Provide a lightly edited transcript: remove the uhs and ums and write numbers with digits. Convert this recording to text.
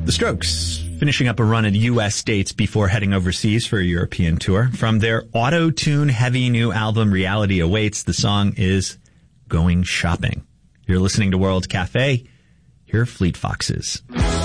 The Strokes, finishing up a run at U.S. dates before heading overseas for a European tour. From their auto-tune heavy new album, Reality Awaits, the song is Going Shopping. You're listening to World Cafe. Here are Fleet Foxes.